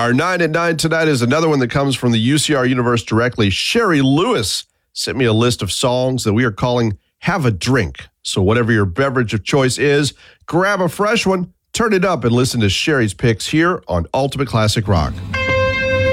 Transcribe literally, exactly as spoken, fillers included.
Our nine at nine tonight is another one that comes from the U C R universe directly. Sherry Lewis sent me a list of songs that we are calling Have a Drink. So whatever your beverage of choice is, grab a fresh one, turn it up, and listen to Sherry's picks here on Ultimate Classic Rock.